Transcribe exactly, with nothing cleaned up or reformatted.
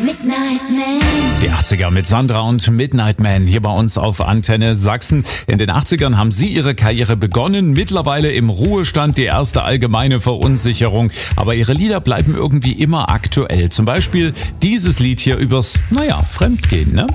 Midnight Man. Die achtziger mit Sandra und Midnight Man hier bei uns auf Antenne Sachsen. In den achtzigern haben sie ihre Karriere begonnen, mittlerweile im Ruhestand, die erste allgemeine Verunsicherung. Aber ihre Lieder bleiben irgendwie immer aktuell. Zum Beispiel dieses Lied hier übers, naja, Fremdgehen, ne?